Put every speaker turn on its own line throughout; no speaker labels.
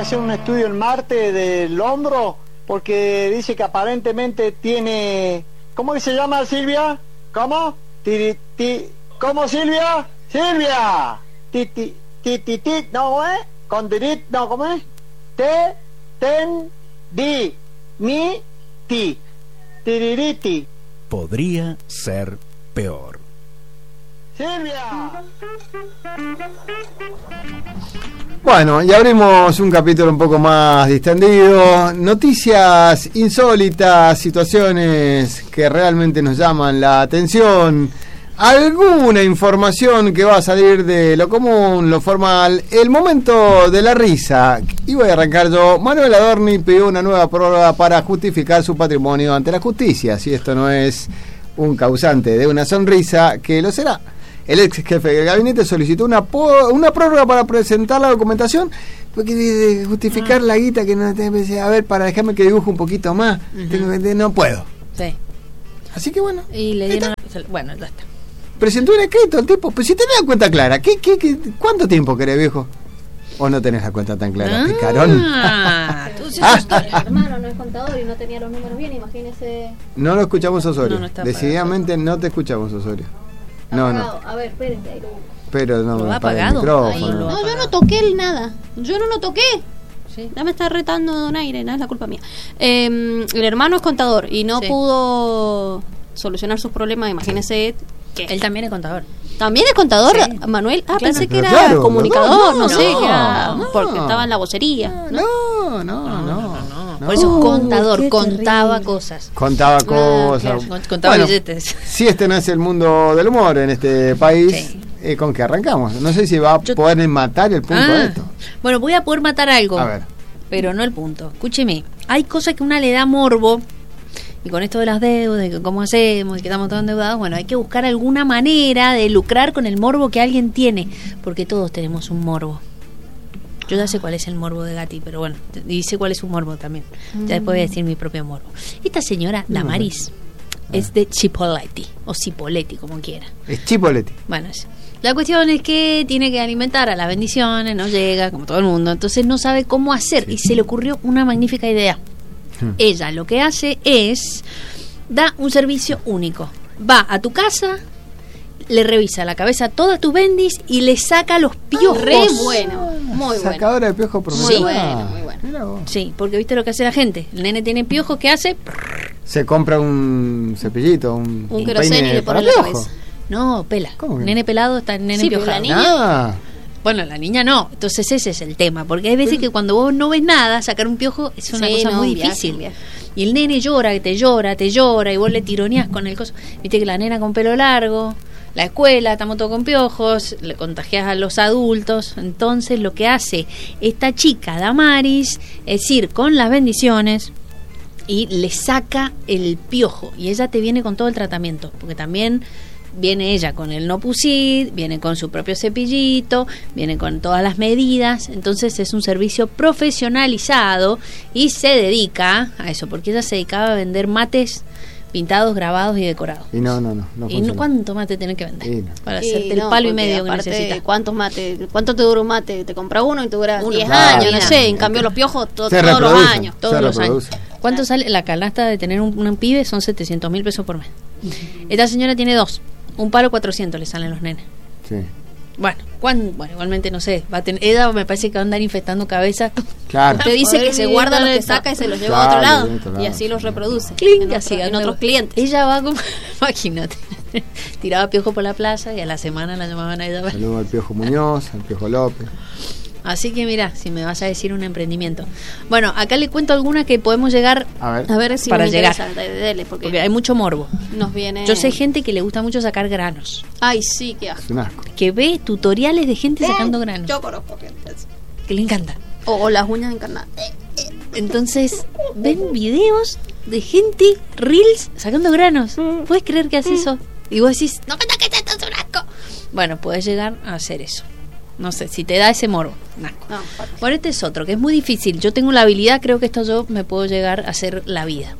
que hacer un estudio el martes del hombro, porque dice que aparentemente tiene... ¿Cómo que se llama, Silvia? ¿Cómo? ¿Cómo, Silvia? ¡Silvia! ¿No, con dirit, no, ¿cómo es? Tiririti.
Podría ser peor.
¡Silvia!
Bueno, y abrimos un capítulo un poco más distendido. Noticias insólitas, situaciones que realmente nos llaman la atención. Alguna información que va a salir de lo común, lo formal. El momento de la risa. Y voy a arrancar yo. Manuel Adorni pidió una nueva prórroga para justificar su patrimonio ante la justicia. Si esto no es un causante de una sonrisa, que lo será. El ex jefe del gabinete solicitó una prórroga para presentar la documentación, porque de justificar la guita que no te... A ver, para dejarme que dibuje un poquito más, no puedo.
Sí.
Así que bueno.
Y le dieron... Bueno, ya está.
Presentó un escrito el tipo, pero si tenés la cuenta clara, ¿cuánto tiempo querés, viejo? ¿O no tenés la cuenta tan clara, picarón?
Hermano no es contador y no tenía los números bien, imagínese.
No lo escuchamos, Osorio.
No está
decididamente no te escuchamos, Osorio. No.
A ver, espérense ahí.
Pero no
¿Lo
me
ha
apague el
apagado?
micrófono.
No, yo no toqué nada. Yo no lo toqué.
Sí.
Ya me está retando Don Aire, no es la culpa mía. El hermano es contador y no pudo solucionar sus problemas, imagínese. ¿Qué?
Él también es contador.
¿También es contador,
Sí.
Manuel?
Claro.
Pensé que era
Claro,
comunicador, no sé,
no,
que era
no.
porque estaba en la vocería.
No.
Por eso es contador,
qué
contaba
terrible.
cosas.
Contaba cosas.
Claro, contaba billetes.
Si este no es el mundo del humor en este país, ¿con qué arrancamos? No sé si va a poder matar el punto de esto.
Bueno, voy a poder matar algo.
A ver.
Pero no el punto. Escúcheme, hay cosas que una le da morbo. Y con esto de las deudas, de cómo hacemos y que estamos todos endeudados, bueno, hay que buscar alguna manera de lucrar con el morbo que alguien tiene, porque todos tenemos un morbo. Yo ya sé cuál es el morbo de Gati, pero bueno, y sé cuál es su morbo también. Ya después voy a decir mi propio morbo. Esta señora, Damaris, es de Chipoleti, o Cipoletti, como quiera.
Es Chipoleti.
Bueno, la cuestión es que tiene que alimentar a las bendiciones, no llega, como todo el mundo, entonces no sabe cómo hacer, y se le ocurrió una magnífica idea. Ella lo que hace es da un servicio único. Va a tu casa, le revisa la cabeza a todas tus bendis y le saca los piojos.
Re bueno, muy bueno.
Sacadora de piojos profesional.
Muy bueno.
Mira vos.
Sí, porque viste lo que hace la gente. El nene tiene piojos, ¿qué hace?
Se compra un cepillito, un
queroseno
peine
y le
para
pone en la
piojos.
cabeza.
No, pela.
¿Cómo que?
Nene pelado está el nene
Sí, pero
piojado.
la niña-
Bueno, la niña no. Entonces ese es el tema. Porque hay veces que cuando vos no ves nada, sacar un piojo es una cosa muy difícil. Y el nene llora, te llora, y vos le tironeás con el coso. Viste que la nena con pelo largo, la escuela, estamos todos con piojos, le contagias a los adultos. Entonces lo que hace esta chica, Damaris, es ir con las bendiciones y le saca el piojo. Y ella te viene con todo el tratamiento. Porque también viene ella con el Nopusid, viene con su propio cepillito, viene con todas las medidas. Entonces es un servicio profesionalizado y se dedica a eso, porque ella se dedicaba a vender mates pintados, grabados y decorados.
Y no
¿Y ¿cuánto mate tenés que vender?
Sí, no.
Para hacerte el palo y medio que
aparte,
necesitas.
¿Cuánto te dura un mate? Te compras uno y te dura 10
claro.
años, no sé. En cambio los piojos
Se
todos los
reproducen.
años.
Todos
Se
los años.
reproduce.
¿Cuánto sale la canasta de tener un pibe? Son 700.000 pesos por mes. Esta señora tiene 2. Un palo 400 le salen los nenes.
Sí.
Bueno, igualmente no sé. Ella me parece que va a andar infectando cabezas.
Claro.
Te dice que se guarda lo que saca y se los lleva a otro
Claro,
lado.
de otro lado.
Y así los reproduce.
En
otros clientes.
Ella va como, imagínate, tiraba piojo por la plaza y a la semana la llamaban a ella.
Saludos al Piojo Muñoz, al Piojo López.
Así que mira, si me vas a decir un emprendimiento. Bueno, acá le cuento algunas que podemos llegar
A
ver si
para
me
llegar.
interesa, dele,
porque hay mucho morbo.
nos viene.
Yo sé gente que le gusta mucho sacar granos,
Ay, sí, qué asco.
Es un asco.
que ve tutoriales de gente sacando granos,
Yo conozco gente.
que le encanta.
O las uñas encarnadas.
Entonces, ven videos de gente, reels, sacando granos. ¿Puedes creer que hace eso? Y vos decís, no me toques esto, es un asco. Bueno, puedes llegar a hacer eso. No sé, si te da ese morbo, un asco.
No,
Bueno, este es otro, que es muy difícil. Yo tengo la habilidad, creo que esto yo me puedo llegar a hacer la vida.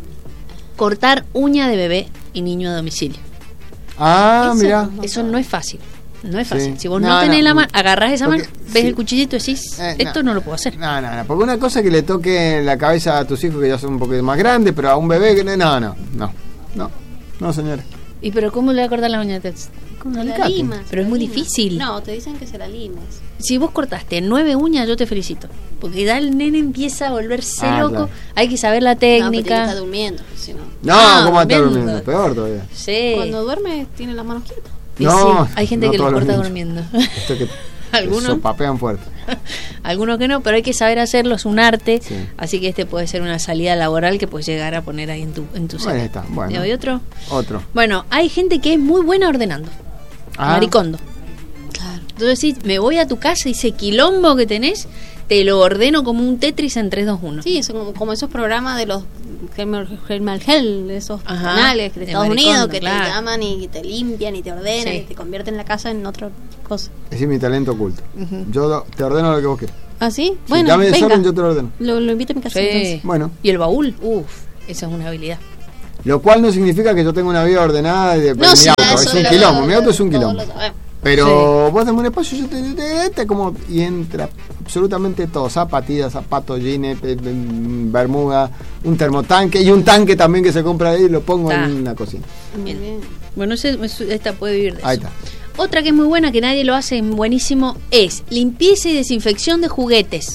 Cortar uña de bebé y niño a domicilio.
Ah,
Eso
mira.
como-
Eso no es fácil. No es fácil. Si vos no tenés la mano, agarrás esa mano, ves el cuchillito y decís, esto no lo puedo hacer.
No, porque una cosa es que le toque la cabeza a tus hijos que ya son un poquito más grandes, pero a un bebé que no, señora.
¿Y pero cómo le va a cortar la uña?
Con la limas.
Pero es muy difícil.
No, te dicen que se la limes.
Si vos cortaste 9 uñas, yo te felicito. Porque ya el nene empieza a volverse loco. Claro. Hay que saber la técnica. No, pero
está durmiendo. Si
¿cómo va a estar durmiendo? Peor todavía.
Sí.
Cuando duerme, tiene las manos quietas.
No,
hay gente que los corta durmiendo.
Esto que algunos papean fuerte.
Algunos que no, pero hay que saber hacerlo, es un arte. Sí. Así que puede ser una salida laboral que puedes llegar a poner ahí en tu
bueno, está. Bueno.
¿Y otro?
Otro.
Bueno, hay gente que es muy buena ordenando. Maricondo. Claro. Entonces sí, me voy a tu casa y ese quilombo que tenés, te lo ordeno como un Tetris en 3, 2, 1.
Sí, son como esos programas de los Hell, esos canales de Estados Unidos que te llaman y te limpian y te ordenan y te convierten la casa en otra cosa.
Ese es mi talento oculto. Yo te ordeno lo que vos quieras.
¿Ah, sí?
Sí, bueno, dame desorden, yo te lo ordeno.
Lo invito a mi casa entonces.
Bueno.
¿Y el baúl? Esa es una habilidad.
Lo cual no significa que yo tenga una vida ordenada de mi auto. Es un quilombo. Mi auto es un quilombo. Pero vos dame un espacio, yo te como y entra absolutamente todo: zapatillas, zapatos, jeans, bermuda, un termotanque y un tanque también que se compra ahí y lo pongo en la cocina.
Bien. Bueno, esta puede vivir de
ahí
eso.
Está.
Otra que es muy buena, que nadie lo hace buenísimo, es limpieza y desinfección de juguetes.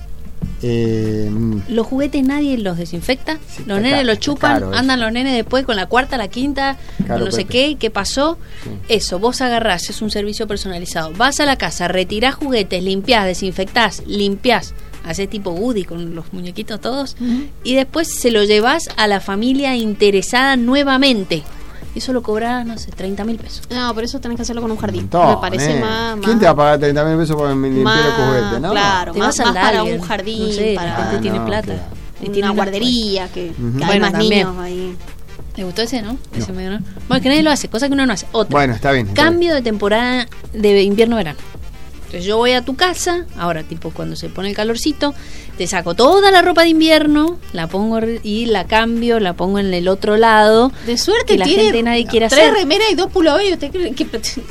Los juguetes nadie los desinfecta, los nenes los chupan, andan los nenes después con la cuarta, la quinta, con no sé qué pasó. Eso, vos agarrás, es un servicio personalizado. Vas a la casa, retirás juguetes, limpiás, desinfectás, limpiás, hacés tipo Woody con los muñequitos todos, y después se lo llevás a la familia interesada nuevamente. Eso lo cobrás, no sé, 30.000 pesos.
No, pero eso tenés que hacerlo con un jardín. Me parece más.
¿Quién te va a pagar 30.000 pesos por limpiar los juguetes? ¿No?
Claro, más para un jardín. No sé,
para la gente tiene plata.
Claro. Y tiene una guardería que hay más niños ahí.
¿Te gustó ese, no? Ese medio, ¿no? Bueno, que nadie lo hace, cosa que uno no hace. Otra.
Bueno, está bien.
Cambio de temporada de invierno-verano. Entonces yo voy a tu casa, ahora tipo cuando se pone el calorcito, te saco toda la ropa de invierno, la pongo y la cambio, la pongo en el otro lado.
De suerte
que la gente nadie quiere hacer.
3 remeras y 2 pullovers y usted cree que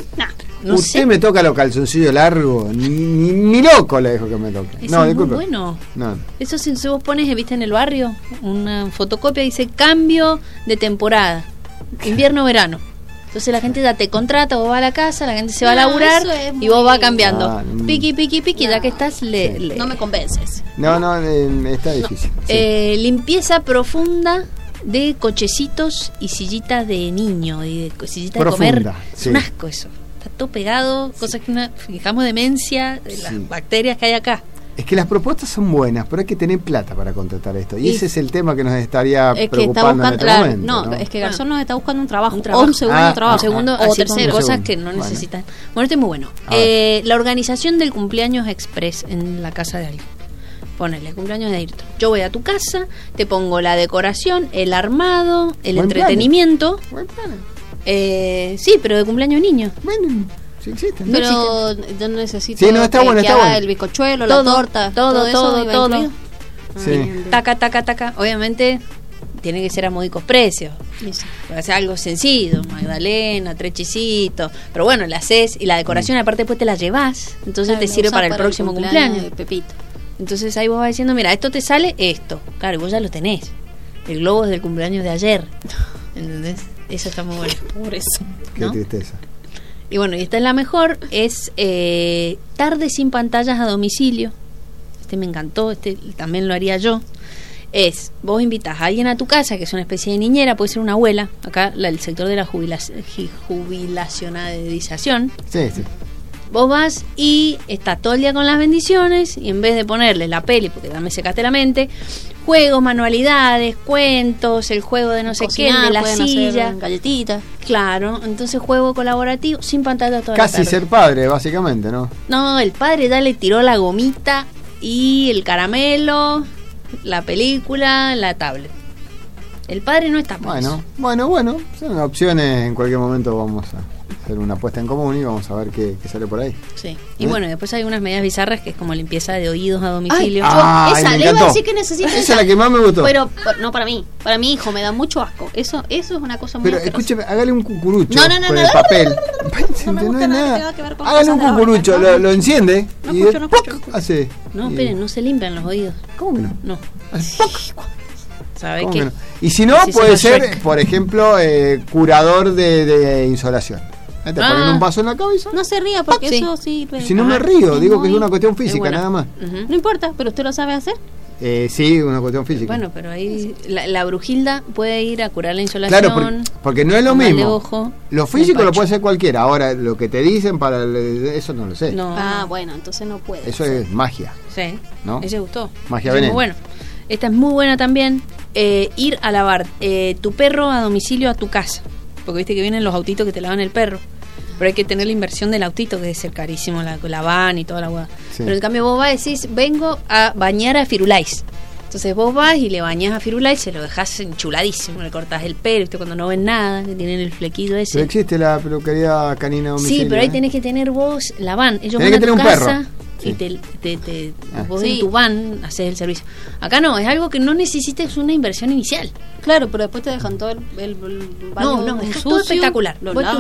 no usted sé. Me toca los calzoncillos largos, ni loco le dejo que me toque.
Eso es muy bueno. No. Eso si vos pones, viste en el barrio, una fotocopia dice cambio de temporada, invierno-verano. Entonces la gente ya te contrata, vos vas a la casa, la gente se va a laburar y vos vas cambiando. Piqui, ya que estás,
no me convences.
No, está difícil.
Limpieza profunda de cochecitos y sillitas de niño, y de sillitas de comer. Es un asco eso. Está todo pegado, cosas que fijamos demencia, de las bacterias que hay acá.
Es que las propuestas son buenas, pero hay que tener plata para contratar esto. Y ese es el tema que nos estaría preocupando en este momento.
No, es que Garzón nos está buscando un trabajo. O un segundo trabajo.
Un segundo, o tercero. Cosas que no necesitan. Bueno, este es muy bueno. La organización del cumpleaños express en la casa de alguien. Ponele, cumpleaños de Ayrton. Yo voy a tu casa, te pongo la decoración, el armado, el entretenimiento. Buen plan. Sí, pero de cumpleaños niño.
Bueno. Sí existen.
Pero yo necesito
está bueno,
el bizcochuelo, la torta, todo.
Sí.
Taca. Obviamente tiene que ser a módicos precios. Puede ser algo sencillo, magdalena, 3 chisitos. Pero bueno, la haces y la decoración aparte después te la llevas. Entonces te sirve para el próximo cumpleaños.
Pepito.
Entonces ahí vos vas diciendo, mira, esto te sale esto. Claro, y vos ya lo tenés. El globo es del cumpleaños de ayer. ¿Entendés? Eso está muy bueno.
Por eso.
Qué tristeza.
Y bueno, y esta es la mejor, es tarde sin pantallas a domicilio. Me encantó, también lo haría yo. Es, vos invitas a alguien a tu casa, que es una especie de niñera, puede ser una abuela, acá el sector de la jubilacionalización.
Sí.
Vos vas y estás todo el día con las bendiciones, y en vez de ponerle la peli, porque ya me secaste la mente, juegos, manualidades, cuentos, el juego de no sé qué, el de la silla,
galletitas.
Claro, entonces juego colaborativo sin pantalla toda la tarde.
Casi ser padre, básicamente, ¿no?
No, el padre ya le tiró la gomita y el caramelo, la película, la tablet. El padre no está por eso.
Bueno, son opciones, en cualquier momento vamos a hacer una apuesta en común y vamos a ver qué sale por ahí.
Sí. Y bueno, después hay unas medidas bizarras que es como limpieza de oídos a domicilio.
Esa, le iba a decir que necesito
esa. Esa es la que más me gustó.
Pero no para mí, para mi hijo me da mucho asco. Eso es una cosa muy
Pero escúcheme, hágale un cucurucho
no,
con el papel. No es nada. Hágale un cucurucho, lo enciende y hace.
No, esperen, no se limpian los oídos.
¿Cómo que no?
No.
¿Sabe qué? No? Y si no, puede ser, por ejemplo, curador de insolación. Te ponen un vaso en la cabeza.
No se ría porque eso sí.
Si no me río, digo que es una cuestión física, nada más.
No importa, pero ¿usted lo sabe hacer?
Sí, una cuestión física.
Bueno, pero ahí la Brujilda puede ir a curar la insolación.
Claro, porque no es lo mismo.
Ojo,
lo físico lo puede hacer cualquiera. Ahora, lo que te dicen para eso no lo sé.
No.
Bueno, entonces no puede.
Eso es magia.
Sí,
¿no?
Ese gustó.
Magia veneno.
Bueno, esta es muy buena también. Ir a lavar tu perro a domicilio a tu casa. Porque viste que vienen los autitos que te lavan el perro. Pero hay que tener la inversión del autito, que debe ser carísimo, la van y toda la hueá. Sí. Pero en cambio vos vas y decís, vengo a bañar a Firulais. Entonces vos vas y le bañás a Firulais, se lo dejás enchuladísimo, le cortás el pelo, ¿viste? Cuando no ven nada, que tienen el flequillo ese.
Pero existe la peluquería canina a domicilio.
Sí, pero ahí tenés que tener vos la van. Ellos
tenés
van
que
a tu
tener
casa
un perro.
Y vos en tu van haces el servicio. Acá no, es algo que no necesites una inversión inicial.
Claro, pero después te dejan todo el baño
no, dejas todo espectacular.
Lo